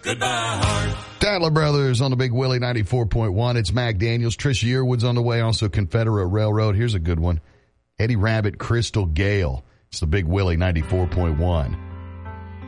Goodbye, heart. Tadler Brothers on the Big Willie 94.1. It's Mac Daniels. Trish Yearwood's on the way. Also Confederate Railroad. Here's a good one. Eddie Rabbit, Crystal Gale. It's the Big Willie 94.1.